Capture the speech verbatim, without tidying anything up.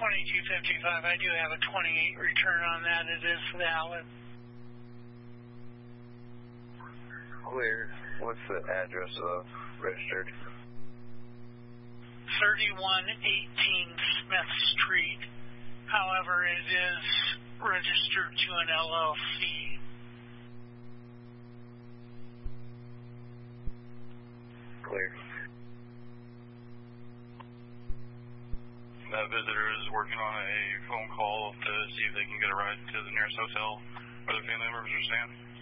twenty-two fifty-five. I do have a twenty-eight return on that. It is valid. Clear. What's the address of registered? thirty-one eighteen Smith Street. However, it is registered to an L L C. Clear. That visitor is working on a phone call to see if they can get a ride to the nearest hotel where their family members are staying.